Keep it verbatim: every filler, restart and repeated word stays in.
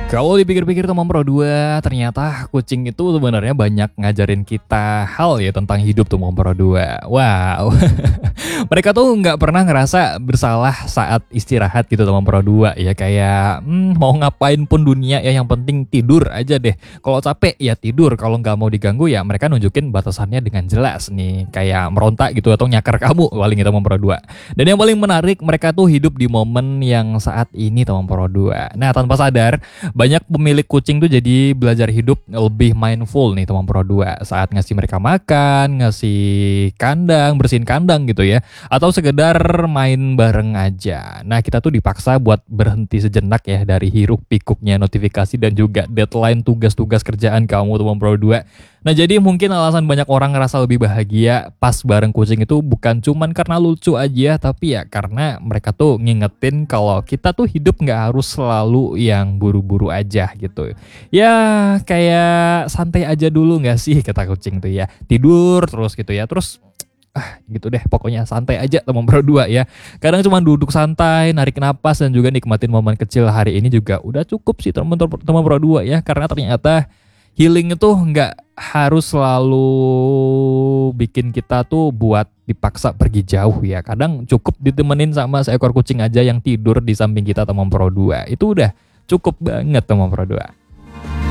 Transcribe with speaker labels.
Speaker 1: Kalau dipikir-pikir teman Pro dua, ternyata kucing itu sebenarnya banyak ngajarin kita hal ya tentang hidup teman Pro dua. Wow. Mereka tuh nggak pernah ngerasa bersalah saat istirahat gitu teman Pro dua ya, kayak hmm, mau ngapain pun dunia ya, yang penting tidur aja deh. Kalau capek ya tidur, kalau nggak mau diganggu ya mereka nunjukin batasannya dengan jelas nih, kayak merontak gitu atau nyakar kamu paling teman Pro dua. Dan yang paling menarik, mereka tuh hidup di momen yang saat ini teman Pro dua. Nah, tanpa sadar banyak pemilik kucing tuh jadi belajar hidup lebih mindful nih teman Pro dua saat ngasih mereka makan, ngasih kandang, bersihin kandang gitu ya, atau sekedar main bareng aja. Nah, kita tuh dipaksa buat berhenti sejenak ya dari hiruk pikuknya notifikasi dan juga deadline tugas-tugas kerjaan kamu teman Pro dua. Nah, jadi mungkin alasan banyak orang ngerasa lebih bahagia pas bareng kucing itu bukan cuman karena lucu aja, tapi ya karena mereka tuh ngingetin kalau kita tuh hidup nggak harus selalu yang buru-buru aja gitu. Ya kayak santai aja dulu nggak sih kata kucing tuh ya. Tidur terus gitu ya. Terus ah gitu deh, pokoknya santai aja teman Pro dua ya. Kadang cuma duduk santai, narik napas dan juga nikmatin momen kecil hari ini juga udah cukup sih teman teman Pro dua ya, karena ternyata healing itu nggak harus selalu bikin kita tuh buat dipaksa pergi jauh ya. Kadang cukup ditemenin sama seekor kucing aja yang tidur di samping kita teman Pro dua. Itu udah cukup banget teman Pro dua.